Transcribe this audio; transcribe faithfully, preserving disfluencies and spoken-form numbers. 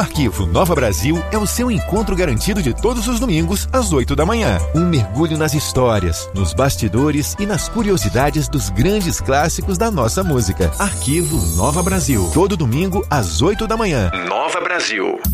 Arquivo Nova Brasil é o seu encontro garantido de todos os domingos, às oito da manhã. Um mergulho nas histórias, nos bastidores e nas curiosidades dos grandes clássicos da nossa música. Arquivo Nova Brasil. Todo domingo, às oito da manhã. Nova Brasil.